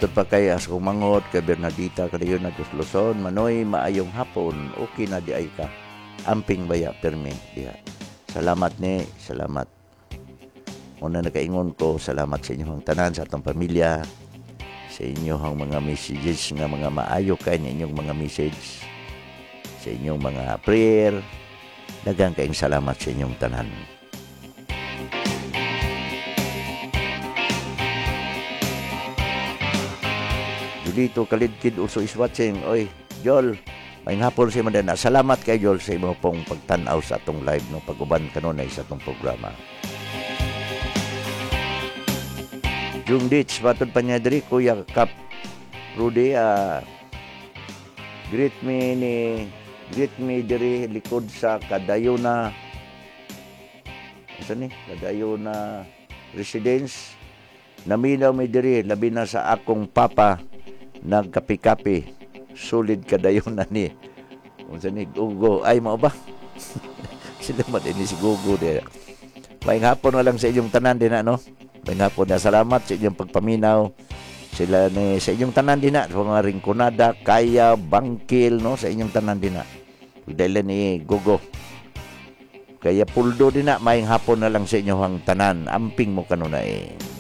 matod pa kay as kumangot kay Bernadita kadayon na Luzon, Manoy maayong hapon, okay na di ay ka. Amping baya permi diha. Salamat ni, salamat. Una nakaingon ko, salamat sa inyong tanan sa atong pamilya, sa inyong mga messages nga mga maayo kay inyong mga message, sa inyong mga prayer. Daghang kaayong salamat sa inyong tanan. Julito Kalidkid also is watching. Oy, Jol, may hapon si Madana. Salamat kay Jol sa imo pong pagtanaw sa atong live no pag-uban kanunay sa atong programa. Jung Ditch, matod pa niya diri, Kuya Kap Rudy, greet me diri likod sa Kadayona. Asa ni? Kadayona Residence. Naminaw mi diri, labi na sa akong papa, nagkapi-kapi. Solid Kadayona ni. Unsa ni Gugo? Ay, mao ba? Sila man ini si Gugo diri. Maayong hapon na lang sa inyong tanan din no. Maayong hapon na salamat sa inyong pagpaminaw. Sila ni sa inyong tanan din na, mga Rinconada, Kaya, Bangkil no, sa inyong tanan din na. Dahil ni Gugo. Kaya puldo din na, maayong hapon na lang sa inyong tanan. Amping mo kanunay.